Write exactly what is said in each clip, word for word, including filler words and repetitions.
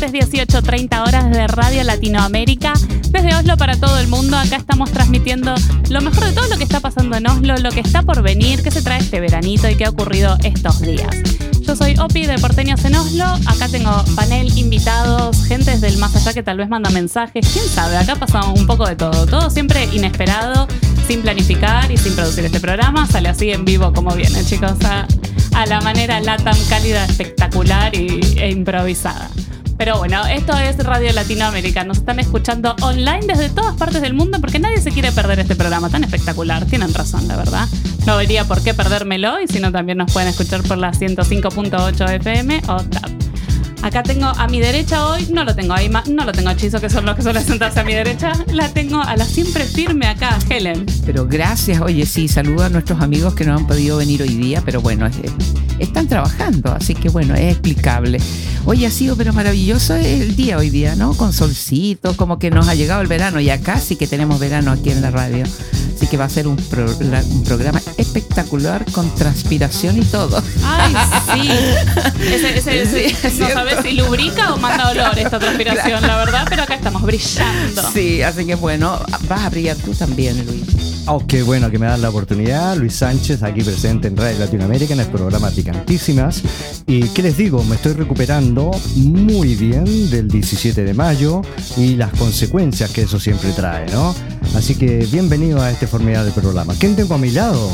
martes, dieciocho treinta horas de Radio Latinoamérica. Desde Oslo para todo el mundo, acá estamos transmitiendo lo mejor de todo lo que está pasando en Oslo, lo que está por venir, qué se trae este veranito y qué ha ocurrido estos días. Yo soy Opi de Porteños en Oslo, acá tengo panel, invitados, gente desde el más allá que tal vez manda mensajes, quién sabe, acá pasa un poco de todo, todo siempre inesperado, sin planificar y sin producir este programa, sale así en vivo como viene, chicos, a, a la manera LATAM cálida, espectacular y, e improvisada. Pero bueno, esto es Radio Latinoamérica. Nos están escuchando online desde todas partes del mundo porque nadie se quiere perder este programa tan espectacular. Tienen razón, la verdad. No vería por qué perdérmelo y si no también nos pueden escuchar por la ciento cinco punto ocho F M o T A P. Acá tengo a mi derecha hoy, no lo tengo ahí, no lo tengo a Chizo, que son los que suelen sentarse a mi derecha. La tengo a la siempre firme acá, Helen. Pero gracias, oye, sí, saludo a nuestros amigos que no han podido venir hoy día, pero bueno, es, están trabajando, así que bueno, es explicable. Oye, ha sido pero maravilloso el día hoy día, ¿no? Con solcito, como que nos ha llegado el verano y acá sí que tenemos verano aquí en la radio. Así que va a ser un, pro, la, un programa espectacular con transpiración y todo. Ay, sí. Ese, ese, ese, sí, no sabes si lubrica o manda olor esta transpiración, claro. La verdad, pero acá estamos brillando. Sí, así que bueno, vas a brillar tú también, Luis. Oh, qué bueno que me dan la oportunidad. Luis Sánchez, aquí presente en Radio Latinoamérica en el programa Picantísimas. Y qué les digo, me estoy recuperando muy bien del diecisiete de mayo y las consecuencias que eso siempre trae, ¿no? Así que bienvenido a este formidable programa. ¿Quién tengo a mi lado?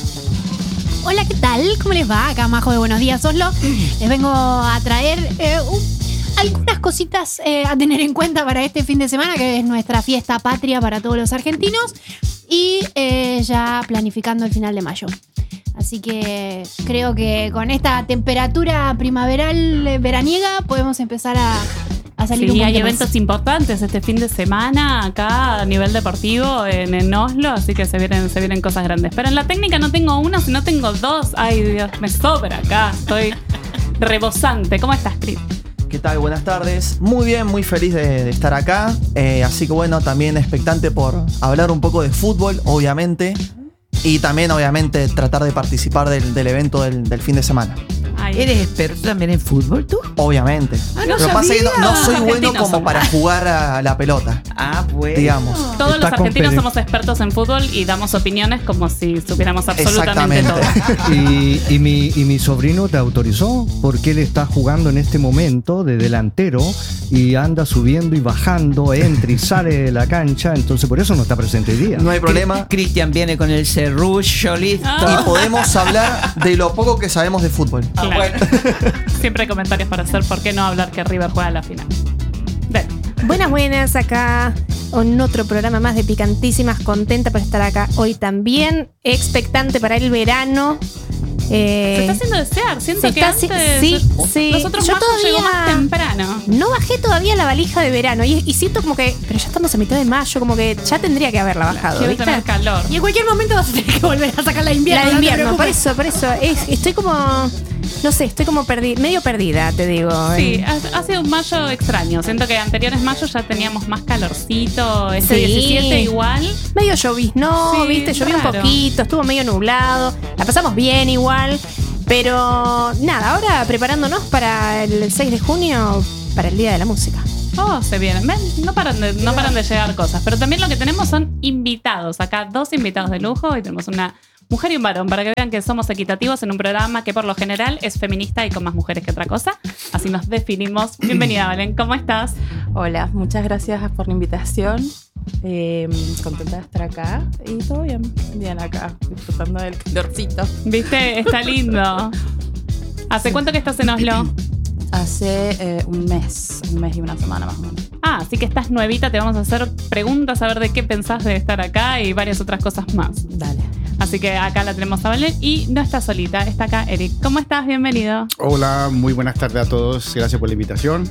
Hola, ¿qué tal? ¿Cómo les va? Acá Majo de Buenos Días, Oslo. Les vengo a traer eh, un, algunas cositas eh, a tener en cuenta para este fin de semana, que es nuestra fiesta patria para todos los argentinos. Y eh, ya planificando el final de mayo. Así que creo que con esta temperatura primaveral veraniega podemos empezar a, a salir sí, un poquito hay más. eventos importantes este fin de semana acá a nivel deportivo en, en Oslo, así que se vienen, se vienen cosas grandes. Pero en la técnica no tengo una, sino tengo dos. Ay, Dios, me sobra acá. Estoy rebosante. ¿Cómo estás, Cris? ¿Qué tal? Buenas tardes. Muy bien, muy feliz de, de estar acá. Eh, así que bueno, también expectante por hablar un poco de fútbol, obviamente. Y también, obviamente, tratar de participar del, del evento del, del fin de semana. Ay. ¿Eres experto también en fútbol tú? Obviamente. Ah, no Lo que pasa es que no, no soy bueno como somos. para jugar a la pelota. Ah, bueno. Digamos. Todos Está los argentinos competi- somos expertos en fútbol y damos opiniones como si supiéramos absolutamente todo. Y, y, mi, y mi sobrino te autorizó porque él está jugando en este momento de delantero y anda subiendo y bajando, entra y sale de la cancha, entonces por eso no está presente hoy día. No hay problema. Cristian viene con el serrucho listo. Ah. Y podemos hablar de lo poco que sabemos de fútbol. Claro. Siempre hay comentarios para hacer. ¿Por qué no hablar que River juega a la final? Ven. Buenas, buenas, acá en otro programa más de Picantísimas, contenta por estar acá hoy también, expectante para el verano. Eh, Se está haciendo desear, siento se que está antes haci- sí, sí. nosotros Yo más llegó todavía- más temprano. No bajé todavía la valija de verano y, y siento como que, pero ya estamos a mitad de mayo, como que ya tendría que haberla bajado, Quiero ¿viste? tener calor. Y en cualquier momento vas a tener que volver a sacar la de invierno. La de no te invierno, por preocupes. eso, por eso, es, estoy como, no sé, estoy como perdi- medio perdida, te digo. Sí, en- ha, ha sido un mayo extraño. Siento que anteriores mayos ya teníamos más calorcito. Este Sí. diecisiete igual. Medio lloviznó, Sí, viste, llovió un raro. poquito, estuvo medio nublado, la pasamos bien igual, pero nada, ahora preparándonos para el seis de junio, para el Día de la Música. Oh, se vienen. Ven, no paran, de, no paran de llegar cosas. Pero también lo que tenemos son invitados. Acá dos invitados de lujo y tenemos una mujer y un varón para que vean que somos equitativos en un programa que por lo general es feminista y con más mujeres que otra cosa. Así nos definimos. Bienvenida, Valen. ¿Cómo estás? Hola, muchas gracias por la invitación. Eh, contenta de estar acá y todo bien, bien acá, disfrutando del calorcito. ¿Viste? Está lindo. ¿Hace cuánto que estás en Oslo? Hace eh, un mes, un mes y una semana más o menos. Ah, así que estás nuevita. Te vamos a hacer preguntas a ver de qué pensás de estar acá y varias otras cosas más. Dale. Así que acá la tenemos a Valen y no está solita, está acá Eric. ¿Cómo estás? Bienvenido. Hola, muy buenas tardes a todos. Gracias por la invitación.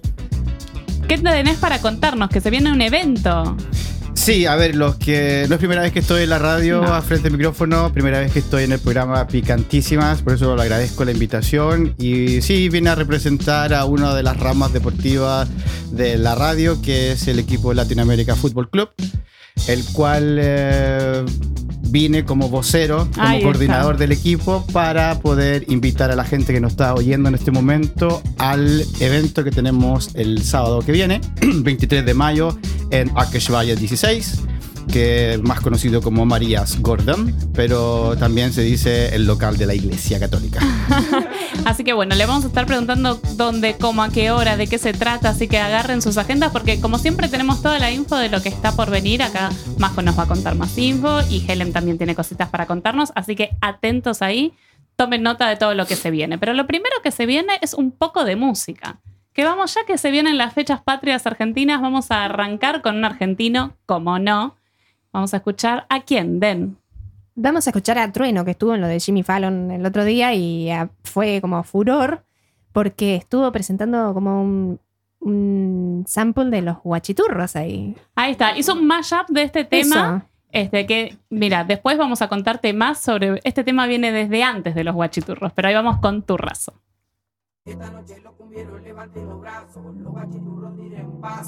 ¿Qué tenés para contarnos? Que se viene un evento. Sí, a ver, los que no es primera vez que estoy en la radio No. a frente del micrófono, primera vez que estoy en el programa Picantísimas, por eso le agradezco la invitación. Y sí, vine a representar a una de las ramas deportivas de la radio, que es el equipo Latinoamérica Fútbol Club, el cual eh, vine como vocero, como Ahí coordinador está. del equipo para poder invitar a la gente que nos está oyendo en este momento al evento que tenemos el sábado que viene, veintitrés de mayo, en Akeshvaya dieciséis, que es más conocido como Marías Gordon, pero también se dice el local de la Iglesia Católica. Así que bueno, le vamos a estar preguntando dónde, cómo, a qué hora, de qué se trata, así que agarren sus agendas porque como siempre tenemos toda la info de lo que está por venir. Acá Majo nos va a contar más info y Helen también tiene cositas para contarnos, así que atentos ahí, tomen nota de todo lo que se viene. Pero lo primero que se viene es un poco de música. Que vamos, ya que se vienen las fechas patrias argentinas, vamos a arrancar con un argentino, como no. Vamos a escuchar a quién, Den. Vamos a escuchar a Trueno, que estuvo en lo de Jimmy Fallon el otro día y ah, fue como furor porque estuvo presentando como un, un sample de los guachiturros ahí. Ahí está, hizo un mashup de este tema. Eso. Este que, mira, después vamos a contarte más sobre. Este tema viene desde antes de los guachiturros, pero ahí vamos con Turrazo. Esta noche los cumbieros levanten los brazos, los guachiturros tiren paso.